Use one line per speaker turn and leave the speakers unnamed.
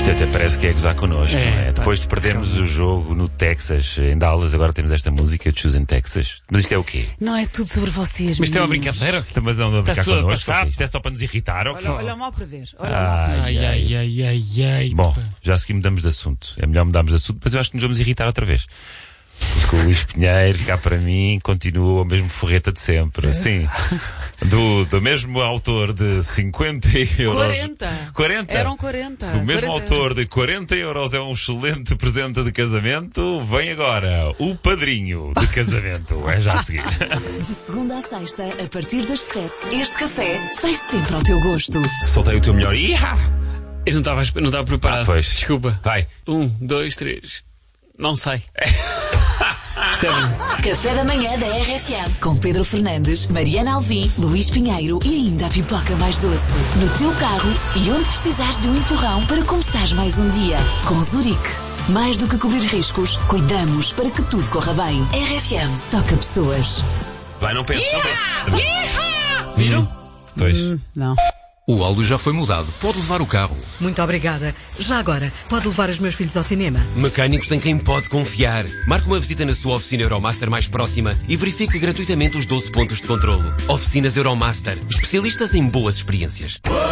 Isto até parece que é gozar connosco, não é? Depois de perdermos o jogo no Texas, em Dallas, agora temos esta música, Choosing Texas. Mas isto é o quê?
Não é tudo sobre vocês,
Mas isto é uma
meninos.
brincadeira?
Mas não a brincar
Estás tudo a
connosco?
passar?
Ok? Isto é só para nos irritar? Ok?
Olha o mal a perder. Olha o mal a perder.
Ai.
Bom, já a seguir mudamos de assunto. É melhor mudarmos de assunto, mas eu acho que nos vamos irritar outra vez. Porque o Luís Pinheiro, cá para mim, continua o mesmo forreta de sempre. Sim. Do mesmo autor de 50 euros. 40?
Eram 40.
Do mesmo
40.
autor de 40 euros é um excelente presente de casamento. Vem agora o padrinho de casamento. É já a seguir.
De segunda à sexta, a partir das 7, este café sai sempre ao teu gosto.
Soltei o teu melhor. Iha!
Eu não estava preparado.
Pois.
Desculpa.
Vai.
1, 2, 3. Não sai. Percebem?
Café da manhã da RFM. Com Pedro Fernandes, Mariana Alvim, Luís Pinheiro e ainda a pipoca mais doce. No teu carro e onde precisares de um empurrão para começares mais um dia. Com Zurique. Mais do que cobrir riscos, cuidamos para que tudo corra bem. RFM. Toca pessoas.
Vai, não penses, não penses.
Viram?
Pois.
Não.
O óleo já foi mudado. Pode levar o carro.
Muito obrigada. Já agora, pode levar os meus filhos ao cinema?
Mecânicos em quem pode confiar. Marque uma visita na sua oficina Euromaster mais próxima e verifique gratuitamente os 12 pontos de controlo. Oficinas Euromaster. Especialistas em boas experiências.